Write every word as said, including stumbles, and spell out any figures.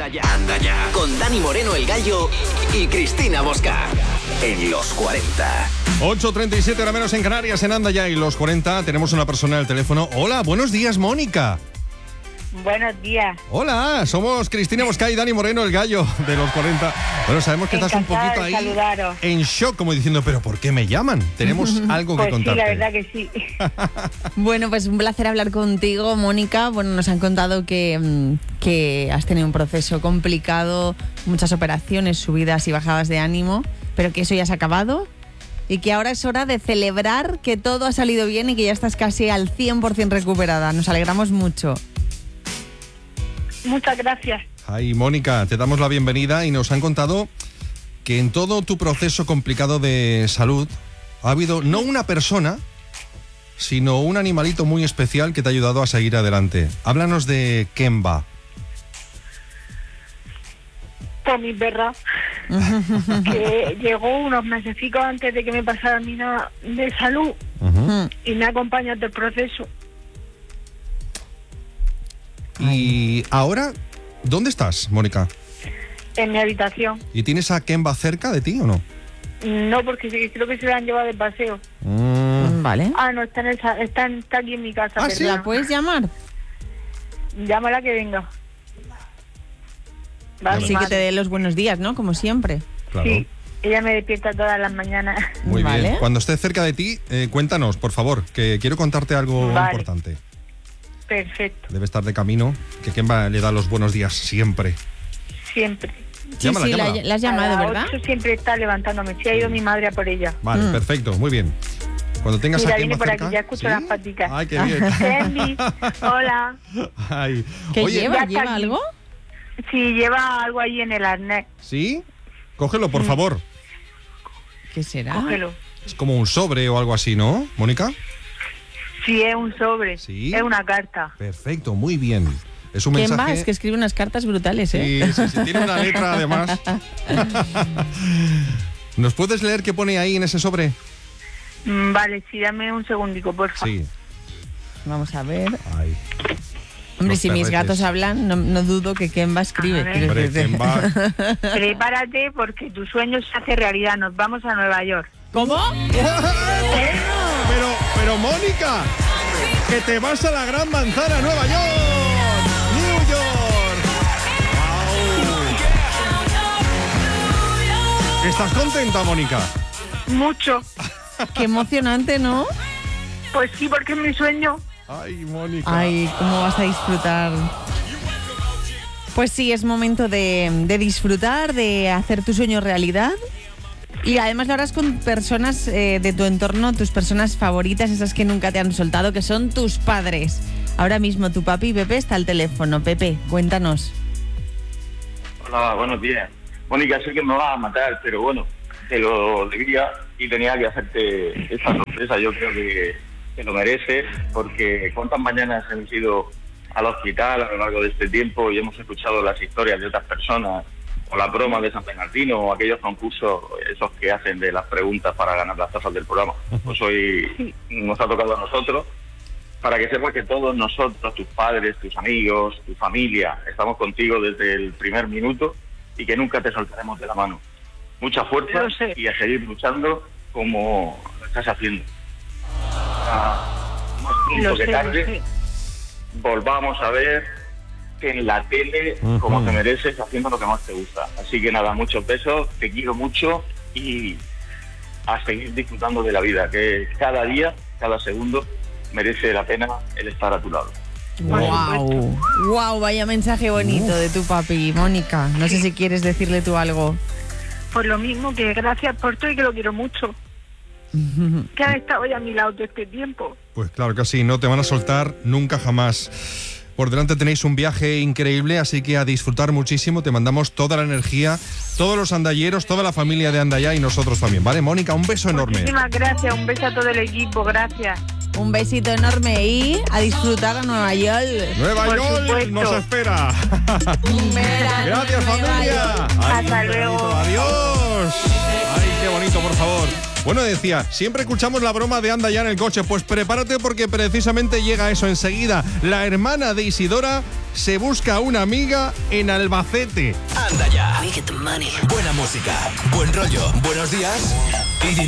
Anda ya, anda ya. Con Dani Moreno, el Gallo, y Cristina Bosca. En los cuarenta. ocho treinta y siete, hora menos en Canarias, en Anda ya y los cuarenta. Tenemos una persona al teléfono. Hola, buenos días, Mónica. Buenos días. Hola, somos Cristina Bosca y Dani Moreno, el Gallo de los cuarenta. Bueno, sabemos que estás un Encantada poquito de ahí saludaros. en shock, como diciendo, ¿pero por qué me llaman? Tenemos algo Pues que sí, contarte. la verdad que sí. Bueno, pues un placer hablar contigo, Mónica. Bueno, nos han contado que, mm, que has tenido un proceso complicado, muchas operaciones, subidas y bajadas de ánimo, pero que eso ya se ha acabado y que ahora es hora de celebrar que todo ha salido bien y que ya estás casi al cien por ciento recuperada. Nos alegramos mucho. Muchas gracias. Ay, Mónica, te damos la bienvenida y nos han contado que en todo tu proceso complicado de salud ha habido no una persona, sino un animalito muy especial que te ha ayudado a seguir adelante. Háblanos de Kemba. Por mi perra, que llegó unos mesecitos antes de que me pasara mi nada de salud Uh-huh. y me acompaña en el proceso. Y ahora, ¿dónde estás, Mónica? En mi habitación. ¿Y tienes a Kemba cerca de ti o no? No, porque sí, creo que se la han llevado de paseo. Mm. Vale. Ah, no, está, en el, sa- está, en- está aquí en mi casa. Ah, perdona. ¿sí? ¿La puedes llamar? Llámala que venga. Va, Llámala. mi Sí, que madre. te dé los buenos días, ¿no? Como siempre. Claro. Sí, ella me despierta todas las mañanas. Muy Vale. bien. Cuando esté cerca de ti, eh, cuéntanos, por favor, que quiero contarte algo Vale. importante. Perfecto, Debe estar de camino, que Kemba le da los buenos días siempre. siempre. Sí, Llámala, sí, la, llámala. la has llamado, A las ¿verdad? ocho siempre está levantándome. Sí, ha ido mi madre a por ella. Vale, Mm. perfecto, muy bien. Cuando tengas Mira, a Kemba viene por cerca... aquí, ya escucho las paticas. Ay, qué bien. Candy, hola. Ay. ¿Qué Oye, lleva? ya está ¿Lleva aquí. algo? Si lleva algo ahí en el arnés, ¿sí? Cógelo, por favor. ¿Qué será? cógelo. Es como un sobre o algo así, ¿no, Mónica? Si es un sobre, Sí. es una carta. Perfecto, muy bien. Es un ¿Quién mensaje... va? Es que escribe unas cartas brutales, ¿eh? Sí, sí, sí, tiene una letra además. ¿Nos puedes leer qué pone ahí en ese sobre? Mm, Vale, sí, dame un segundico, por favor. Sí. Vamos a ver. Ay. Hombre, Los si mis perretes. gatos hablan, no, no dudo que Kemba escribe. A ver. quiero Hombre, decirte. Kemba. Prepárate porque tu sueño se hace realidad. Nos vamos a Nueva York. ¿Cómo? Pero, pero Mónica, que te vas a la Gran Manzana, Nueva York. New York. Wow. ¿Estás contenta, Mónica? Mucho. Qué emocionante, ¿no? Pues sí, porque es mi sueño. Ay, Mónica. Ay, cómo vas a disfrutar. Pues sí, es momento de, de disfrutar, de hacer tu sueño realidad. Y además lo harás con personas eh, de tu entorno, tus personas favoritas, esas que nunca te han soltado, que son tus padres. Ahora mismo tu papi Pepe está al teléfono. Pepe, cuéntanos. Hola, buenos días. Mónica, sé que me vas a matar, pero bueno, te lo debía y tenía que hacerte esta sorpresa. Yo creo que te lo mereces, porque cuántas mañanas hemos ido al hospital a lo largo de este tiempo y hemos escuchado las historias de otras personas, o la broma de San Bernardino, o aquellos concursos, esos que hacen de las preguntas para ganar las tazas del programa. Pues hoy nos ha tocado a nosotros, para que sepas que todos nosotros, tus padres, tus amigos, tu familia, estamos contigo desde el primer minuto y que nunca te soltaremos de la mano. Mucha fuerza Lo sé. y a seguir luchando como lo estás haciendo. Ah, más pronto Lo que sé, lo tarde, sé. volvamos a ver que en la tele, Ujú. como te mereces, haciendo lo que más te gusta. Así que nada, muchos besos, te quiero mucho y a seguir disfrutando de la vida, que cada día, cada segundo, merece la pena el estar a tu lado. Wow, wow, vaya mensaje bonito de tu papi, Mónica. No sé si quieres decirle tú algo. Por lo mismo, que gracias por todo y que lo quiero mucho. Que has estado ya a mi lado todo este tiempo. Pues claro que sí, no te van a soltar nunca jamás. Por delante tenéis un viaje increíble, así que a disfrutar muchísimo. Te mandamos toda la energía, todos los andalleros, toda la familia de Andallá y nosotros también, ¿vale? Mónica, un beso enorme. Muchísimas gracias, un beso a todo el equipo, gracias. Un besito enorme y a disfrutar a Nueva York. Nueva Por York supuesto. nos espera. Verano Gracias, en Nueva familia. York. Ay, Hasta qué luego. bonito. Adiós. Ay, qué bonito, por favor. Bueno, decía, siempre escuchamos la broma de anda ya en el coche. Pues prepárate porque precisamente llega eso enseguida. La hermana de Isidora se busca una amiga en Albacete. Anda ya. Buena música, buen rollo, buenos días y